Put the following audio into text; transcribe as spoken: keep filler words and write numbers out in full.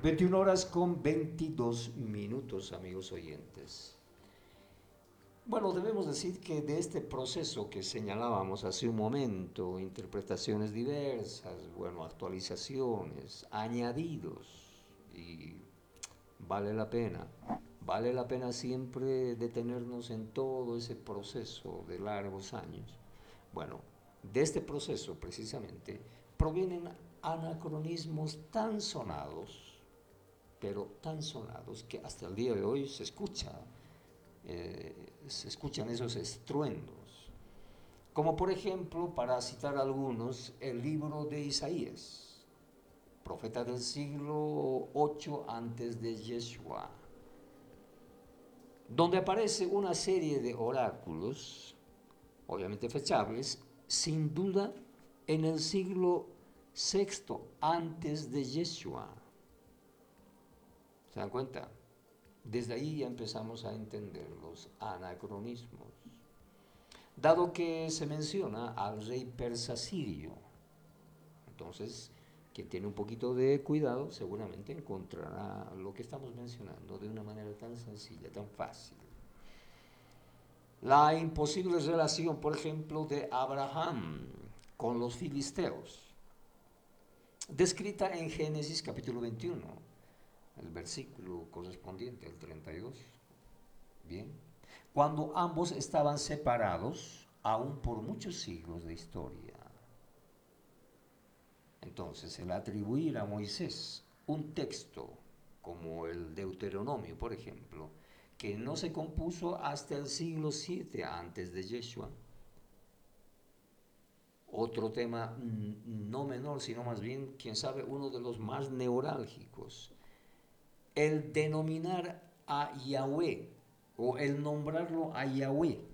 veintiuna horas con veintidós minutos, amigos oyentes. Bueno, debemos decir que de este proceso que señalábamos hace un momento, interpretaciones diversas, bueno, actualizaciones, añadidos, y vale la pena, vale la pena siempre detenernos en todo ese proceso de largos años. Bueno, de este proceso precisamente provienen anacronismos tan sonados, pero tan sonados que hasta el día de hoy se escucha, eh, se escuchan esos estruendos. Como por ejemplo, para citar algunos, el libro de Isaías, profeta del siglo ocho antes de Yeshua, donde aparece una serie de oráculos, obviamente fechables, sin duda en el siglo sexto antes de Yeshua. ¿Se dan cuenta? Desde ahí ya empezamos a entender los anacronismos. Dado que se menciona al rey persa sirio, entonces, quien tiene un poquito de cuidado seguramente encontrará lo que estamos mencionando de una manera tan sencilla, tan fácil. La imposible relación, por ejemplo, de Abraham con los filisteos, descrita en Génesis capítulo veintiuno, el versículo correspondiente al treinta y dos. Bien, cuando ambos estaban separados, aún por muchos siglos de historia. Entonces, el atribuir a Moisés un texto como el Deuteronomio, por ejemplo, que no se compuso hasta el siglo siete antes de Yeshua, otro tema no menor, sino más bien, quién sabe, uno de los más neurálgicos, el denominar a Yahweh o el nombrarlo a Yahweh